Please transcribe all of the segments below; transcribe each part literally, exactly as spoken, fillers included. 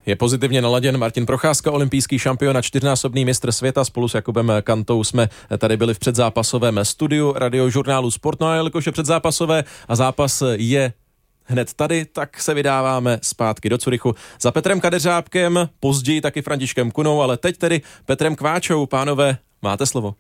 Je pozitivně naladěn Martin Procházka, olympijský šampion a čtyřnásobný mistr světa. Spolu s Jakubem Kantou jsme tady byli v předzápasovém studiu radiožurnálu Sport. No a jelikož je předzápasové a zápas je hned tady, tak se vydáváme zpátky do Curychu za Petrem Kadeřábkem, později taky Františkem Kunou, ale teď tedy Petrem Kváčou. Pánové, máte slovo.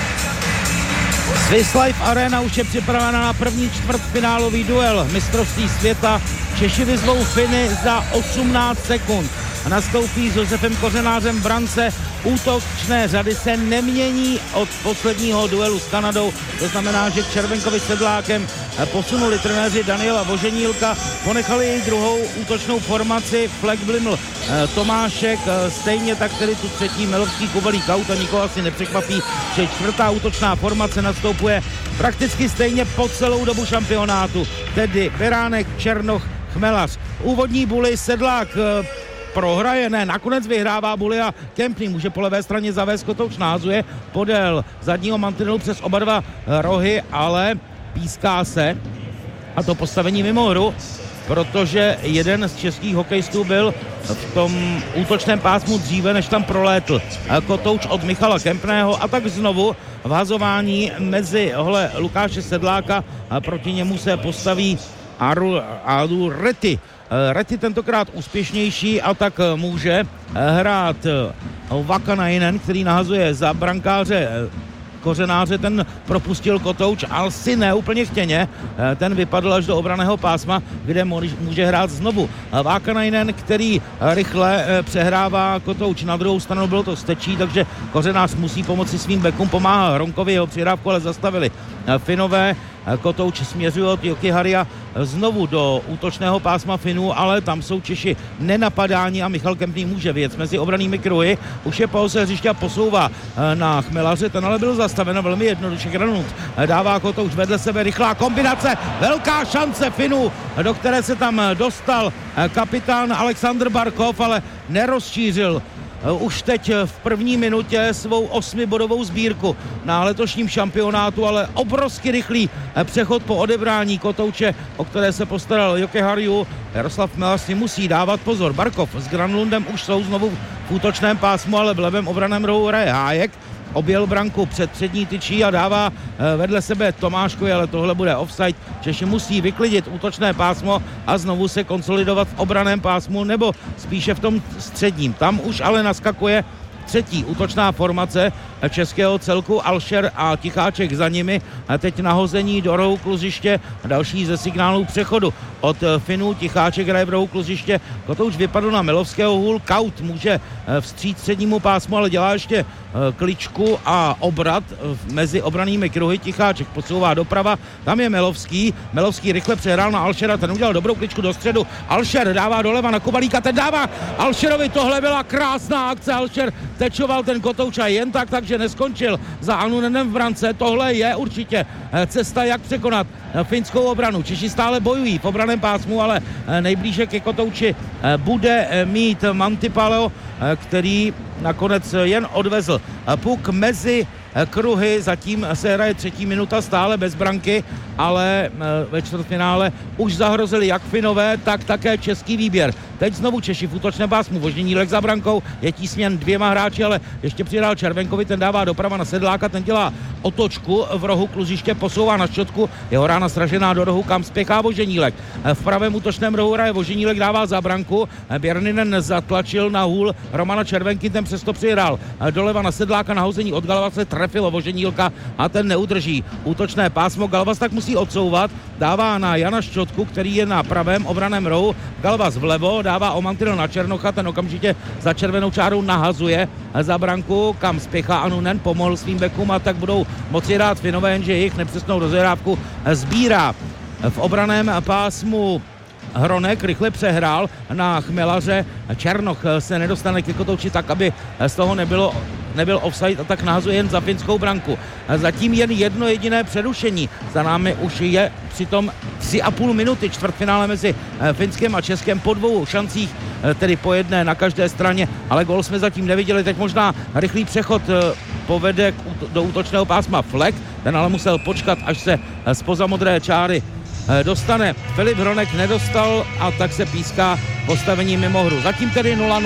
Swiss Life Arena už je připravena na první čtvrtfinálový duel mistrovství světa. Češi vyzvou Finy za osmnáct sekund. Nastoupí s Josefem Kořenářem v brance. Útočné řady se nemění od posledního duelu s Kanadou. To znamená, že k Červenkovi Sedlákem posunuli trenéři Daniela Voženílka. Ponechali jej druhou útočnou formaci Fleck, Bliml, Tomášek. Stejně tak tedy tu třetí Melovský, Kubelík, Kaut. A nikoho asi nepřekvapí, že čtvrtá útočná formace nastoupuje prakticky stejně po celou dobu šampionátu. Tedy Beránek, Černoch, Chmelař. Úvodní buly Sedlák prohraje, ne, nakonec vyhrává buly a Kempný může po levé straně zavést, Kotouč nahazuje podél zadního mantinelu přes oba dva rohy, ale píská se a to postavení mimo hru, protože jeden z českých hokejistů byl v tom útočném pásmu dříve, než tam prolétl Kotouč od Michala Kempného a tak znovu vhazování mezi hole Lukáše Sedláka a proti němu se postaví Aru, Aru Rety. Rety tentokrát úspěšnější a tak může hrát Vakanainen, který nahazuje za brankáře Kořenáře, ten propustil Kotouč, asi ne úplně chtěně, ten vypadl až do obranného pásma, kde může hrát znovu Vakanainen, který rychle přehrává Kotouč na druhou stranu, bylo to stečí, takže Kořenář musí pomoci svým bekům, pomáhá Hronkovi, jeho přihrávku ale zastavili Finové. Kotouč směřuje od Jokiharja znovu do útočného pásma Finů, ale tam jsou Češi nenapadáni a Michal Kempný může věc mezi obranými kruhy. Už je po hřiště a posouvá na Chmelaře, ten ale byl zastaven velmi jednoduše. Granut dává Kotouč vedle sebe, rychlá kombinace, velká šance Finů, do které se tam dostal kapitán Aleksandr Barkov, ale nerozšířil už teď v první minutě svou osmibodovou sbírku na letošním šampionátu, ale obrovsky rychlý přechod po odebrání Kotouče, o které se postaral Jokiharju. Jaroslav Chmelař si musí dávat pozor. Barkov s Granlundem už jsou znovu v útočném pásmu, ale v levém obraném rohu hraje Hájek. Objel branku před přední tyčí a dává vedle sebe Tomáškovi, ale tohle bude offside. Češi musí vyklidit útočné pásmo a znovu se konsolidovat v obraném pásmu, nebo spíše v tom středním. Tam už ale naskakuje třetí útočná formace českého celku, Alšer a Ticháček za nimi. A teď nahození do rohu kluziště, další ze signálů přechodu od Finů. Ticháček hraje v rohu kluziště, Kotouč vypadl na Melovského hůl, Kaut může vstříct střednímu pásmu, ale dělá ještě kličku a obrat mezi obranými kruhy. Ticháček posouvá doprava, tam je Melovský, Melovský rychle přehrál na Alšera, ten udělal dobrou kličku do středu, Alšer dává doleva na Kubalíka, ten dává Alšerovi, tohle byla krásná akce, Alšer tečoval ten Kotouč a jen tak, takže neskončil za Anunenem v brance. Tohle je určitě cesta, jak překonat finskou obranu. Češi stále bojují v obraném pásmu, ale nejblíže ke Kotouči bude mít Mantipalo, který nakonec jen odvezl puk mezi kruhy, zatím se hraje třetí minuta stále bez branky, ale ve čtvrtfinále už zahrozili jak Finové, tak také český výběr. Teď znovu Češi v útočném pásmu, Vožděnílek za brankou, je tísněn dvěma hráči, ale ještě přidal Červenkovi, ten dává doprava na Sedláka, ten dělá otočku v rohu kluziště, posouvá na šťotku, jeho rána sražená do rohu, kam spěchá Vožděnílek. V pravém útočném rohu hraje Vožděnílek, dává za branku, Bjerninen zatlačil na hůl Romana Červenky, ten přesto přihrál doleva na Sedláka, nahození od Galvase trefilo Voženílka a ten neudrží útočné pásmo. Galvas tak musí odsouvat, dává na Jana Šťotku, který je na pravém obraném rohu, Galvas vlevo, dává o mantinel na Černocha, ten okamžitě za červenou čárou nahazuje za branku, kam spěchá Anunen, pomohl svým bekům a tak budou moci hrát Finové, jenže jejich nepřesnou rozehrávku sbírá v obraném pásmu Hronek, rychle přehrál na Chmelaře, Černoch se nedostane ke Kotouči tak, aby z toho nebylo nebyl offside a tak nahazuje jen za finskou branku. Zatím jen jedno jediné přerušení. Za námi už je přitom tři a půl minuty čtvrtfinále mezi Finskem a Českem po dvou šancích, tedy po jedné na každé straně, ale gól jsme zatím neviděli. Teď možná rychlý přechod povede do útočného pásma Fleck, ten ale musel počkat, až se zpoza modré čáry dostane. Filip Hronek nedostal a tak se píská postavení mimo hru. Zatím tedy nula nula.